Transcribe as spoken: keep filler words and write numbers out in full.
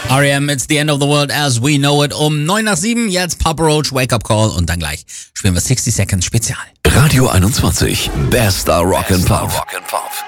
R E M, It's the End of the World as we know it. Um neun nach sieben, jetzt Papa Roach, Wake Up Call und dann gleich spielen wir sechzig Seconds Spezial. Radio einundzwanzig, bester Rock and Pop.